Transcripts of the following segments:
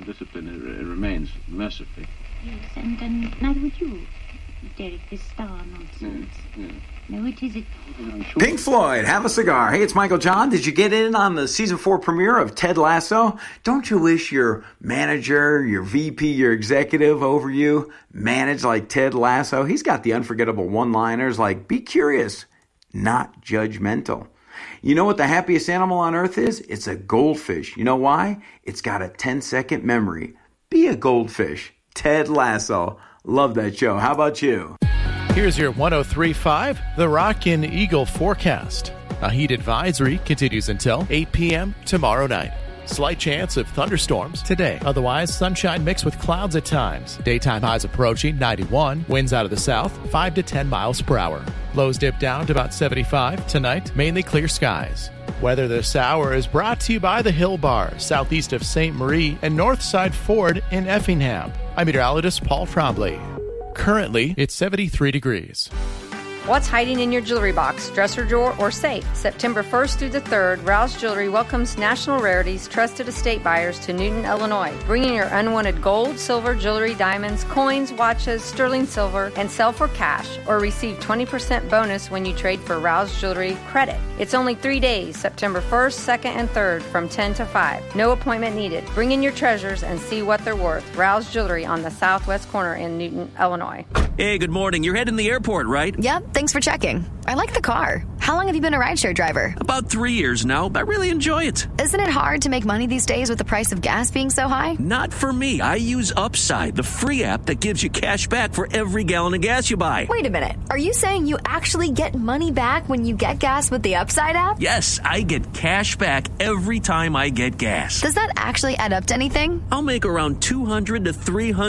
discipline remains, mercifully. Yes, and neither would you, Derek, this star nonsense. Yeah. No, it isn't. Pink Floyd, have a cigar. Hey, it's Michael John. Did you get in on the season 4 premiere of Ted Lasso? Don't you wish your manager, your VP, your executive over you managed like Ted Lasso? He's got the unforgettable one-liners like, be curious, not judgmental. You know what the happiest animal on earth is? It's a goldfish. You know why? It's got a 10-second memory. Be a goldfish. Ted Lasso. Love that show. How about you? Here's your 103.5 The Rockin' Eagle forecast. A heat advisory continues until 8 p.m. tomorrow night. Slight chance of thunderstorms today. Otherwise, sunshine mixed with clouds at times. Daytime highs approaching 91. Winds out of the south, 5 to 10 miles per hour. Lows dip down to about 75. Tonight, mainly clear skies. Weather this hour is brought to you by the Hill Bar, southeast of St. Marie and Northside Ford in Effingham. I'm meteorologist Paul Trombley. Currently, it's 73 degrees. What's hiding in your jewelry box, dresser drawer, or safe? September 1st through the 3rd, Rouse Jewelry welcomes National Rarities trusted estate buyers to Newton, Illinois. Bring in your unwanted gold, silver, jewelry, diamonds, coins, watches, sterling silver, and sell for cash, or receive 20% bonus when you trade for Rouse Jewelry credit. It's only 3 days, September 1st, 2nd, and 3rd from 10 to 5. No appointment needed. Bring in your treasures and see what they're worth. Rouse Jewelry on the southwest corner in Newton, Illinois. Hey, good morning. You're heading to the airport, right? Yep, thanks for checking. I like the car. How long have you been a rideshare driver? About 3 years now. I really enjoy it. Isn't it hard to make money these days with the price of gas being so high? Not for me. I use Upside, the free app that gives you cash back for every gallon of gas you buy. Wait a minute. Are you saying you actually get money back when you get gas with the Upside app? Yes, I get cash back every time I get gas. Does that actually add up to anything? I'll make around $200 to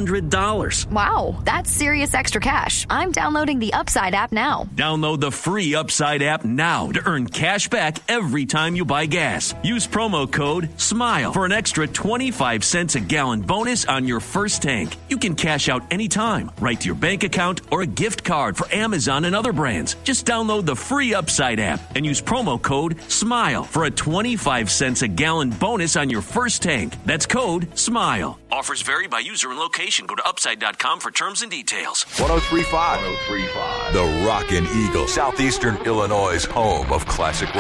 $300. Wow, that's serious extra cash. I'm downloading the Upside app now. Download the free Upside app now to earn cash back every time you buy gas. Use promo code SMILE for an extra 25 cents a gallon bonus on your first tank. You can cash out anytime, right to your bank account or a gift card for Amazon and other brands. Just download the free Upside app and use promo code SMILE for a 25 cents a gallon bonus on your first tank. That's code SMILE. Offers vary by user and location. Go to upside.com for terms and details. 103.5. The Rockin' Eagle, Southeastern Illinois' home of classic rock.